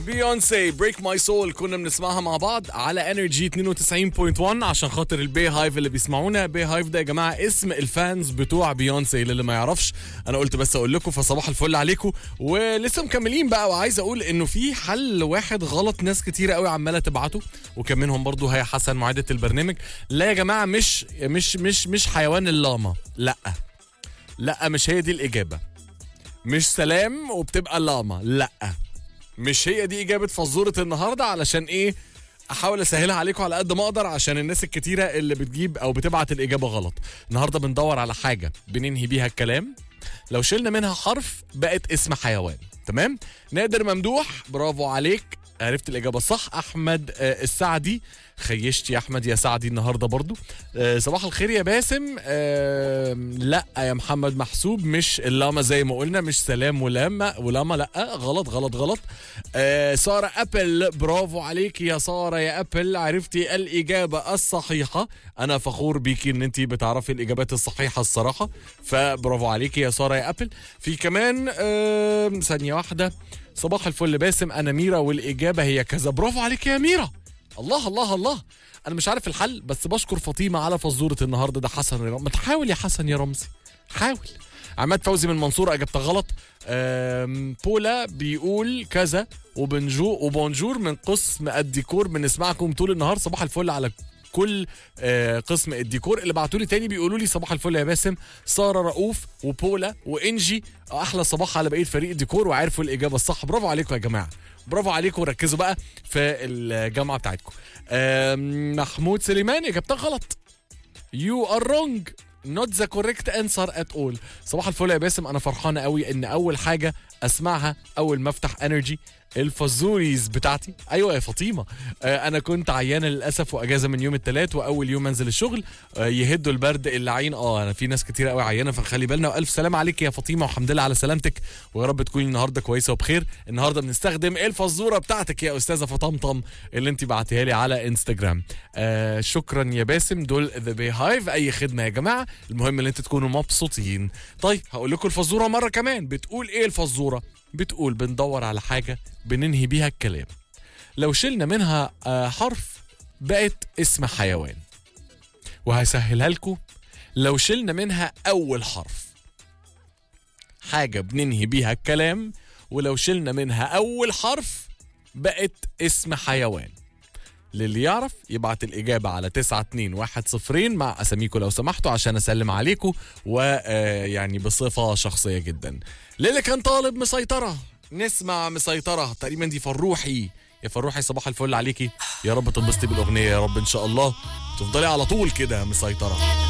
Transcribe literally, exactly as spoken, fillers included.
بيونسي بريك ماي سول كنا بنسمعها مع بعض على انرجي اثنين وتسعين فاصلة واحد عشان خاطر البي هايف اللي بيسمعونا. بي هايف ده يا جماعه اسم الفانز بتوع بيونسي، اللي ما يعرفش انا قلت بس اقول لكم، فصباح الفل عليكم. ولسه مكملين بقى، وعايز اقول انه في حل واحد غلط ناس كتيره قوي عماله تبعته، وكان منهم برضو هي حسن معدة البرنامج. لا يا جماعه، مش مش مش مش حيوان اللاما، لا لا مش هي دي الاجابه. مش سلام وبتبقى اللاما، لا مش هي دي إجابة فزورة النهاردة. علشان إيه؟ أحاول أسهلها عليكم على قد ما أقدر عشان الناس الكتيرة اللي بتجيب أو بتبعت الإجابة غلط. النهاردة بندور على حاجة بننهي بيها الكلام، لو شلنا منها حرف بقت اسم حيوان. تمام؟ نادر ممدوح، برافو عليك، عرفت الإجابة الصح. أحمد آه السعدي، خيشت يا أحمد يا سعدي النهاردة برضو. آه صباح الخير يا باسم. آه لا يا محمد محسوب، مش اللاما زي ما قلنا، مش سلام ولاما ولاما، لا غلط غلط غلط. آه سارة أبل، برافو عليك يا سارة يا أبل، عرفتي الإجابة الصحيحة. أنا فخور بيكي إن أنتي بتعرفي الإجابات الصحيحة الصراحة، فبرافو عليك يا سارة يا أبل. في كمان آه ثانية واحدة، صباح الفل باسم، أنا ميرا والإجابة هي كذا، برافو عليك يا ميرا. الله الله الله، أنا مش عارف الحل بس بشكر فاطمة على فزورة النهاردة. ده حسن يا رمزي، ما تحاول يا حسن يا رمزي، حاول. عماد فوزي من المنصورة إجابته غلط. بولا بيقول كذا، وبنجو وبونجور من قسم الديكور بنسمعكم طول النهار. صباح الفل على كل آه قسم الديكور اللي بعتوا لي تاني بيقولوا لي صباح الفل يا باسم. ساره رؤوف وبولا وانجي، احلى صباح على بقيه فريق الديكور، وعرفوا الاجابه الصح. برافو عليكم يا جماعه، برافو عليكم، وركزوا بقى في الجامعه بتاعتكم. محمود سليمان اجابتك غلط. You are wrong, not the correct answer at all. صباح الفل يا باسم، انا فرحانه قوي ان اول حاجه اسمعها اول ما افتح انرجي الفزوريز بتاعتي. ايوه يا فاطمه، آه انا كنت عيانه للاسف واجازه من يوم الثلاث، واول يوم انزل الشغل آه يهدوا البرد اللعين. اه انا في ناس كتير قوي عيانه فخلي بالنا، والف سلام عليك يا فاطمه، والحمد لله على سلامتك، ويا رب تكوني النهارده كويسه وبخير. النهارده بنستخدم الفزوره بتاعتك يا استاذه فطمطم اللي انت بعتيها لي على انستجرام. آه شكرا يا باسم، دول ذا بي هايف، اي خدمه يا جماعه، المهم ان انتوا تكونوا مبسوطين. طيب هقول لكم الفزوره مره كمان. بتقول ايه الفزوره؟ بتقول بندور على حاجة بننهي بيها الكلام، لو شلنا منها حرف بقت اسم حيوان. وهسهلها لكم، لو شلنا منها أول حرف حاجة بننهي بيها الكلام، ولو شلنا منها أول حرف بقت اسم حيوان. للي يعرف يبعت الإجابة على تسعة اتنين واحد صفرين مع أساميكم لو سمحتوا عشان أسلم عليكم، ويعني بصفة شخصية جدا. للي كان طالب مسيطرة، نسمع مسيطرة، تقريبا دي فروحي. يا فروحي صباح الفل عليكي، يا رب تنبسطي بالأغنية، يا رب إن شاء الله تفضلي على طول كده مسيطرة.